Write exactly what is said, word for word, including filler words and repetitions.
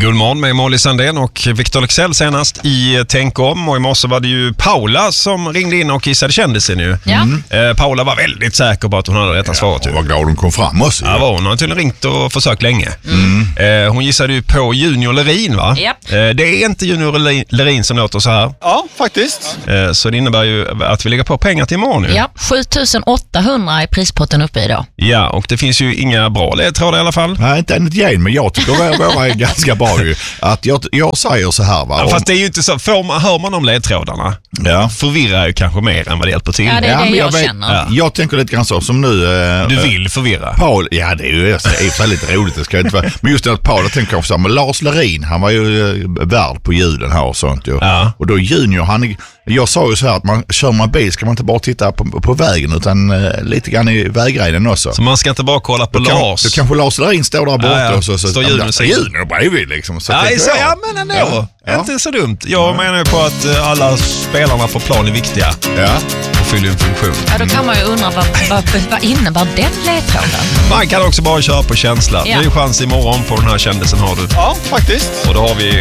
Guldmorgon med Molly Sandén och Victor Lexell senast i Tänk om. Och i morse var det ju Paula som ringde in och kissade kändisen nu. Ja. Mm. Eh, Paula var väldigt säker på att hon hade rätta svaret. Ja, vad glad hon kom fram också. Ja, var hon har tydligen ringt och försökt länge. Mm. Eh, hon gissade ju på Junior Lerin, va? Japp. Eh, det är inte Junior Lerin som låter så här. Ja, faktiskt. Eh, så det innebär ju att vi lägger på pengar till imorgon nu. Ja, sju tusen åttahundra är prispotten uppe idag. Ja, och det finns ju inga bra ledtrådar i alla fall. Nej, inte enligt gen, men jag tycker att våra är ganska bra ju. Att jag, jag säger så här, va? Ja, fast det är ju inte så. Får man, hör man om ledtrådarna, Ja. förvirrar ju kanske mer än vad det hjälper till. Ja, det är Ja, det men jag, jag vet- känner. Ja. Jag tänker lite grann så, som nu... Eh, Du vill förvirra. Paul, ja det är ju i och för sig lite roligt, det ska inte vara. Men just det att Paul, jag tänker också, men Lars Lerin, han var ju eh, värd på julen här och sånt ju. Ja. Och då Junior, han, jag sa ju så här att man kör man bil ska man inte bara titta på, på vägen utan eh, lite grann i vägrenen också. Så man ska inte bara kolla på Då, kan, Lars. då kanske Lars Lerin står där borta Ja, ja. och så, så Står ja, Junior där- sidan. Junior bredvid liksom. Så Nej, tänker så, jag. ja, men ändå. Ja. Ja. Inte så dumt. Jag menar ju på att eh, alla spelarna på plan är viktiga Ja. och fyller en funktion. Ja, då kan man ju undra vad, vad, vad innebär den ledtråden? Man kan också bara köra på känsla. Ja. Det är ju chans imorgon på den här kändisen har du. Ja, faktiskt. Och då har vi